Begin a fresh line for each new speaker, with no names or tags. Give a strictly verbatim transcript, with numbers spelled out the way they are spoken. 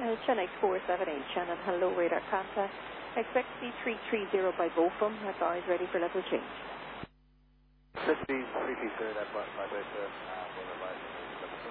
Uh, Chennai four seven eight, Shannon, hello, radar contact. Expect to be three three zero by Beaufort. Advise ready for level change.
Sydney three three zero, that's right, by Beaufort, uh,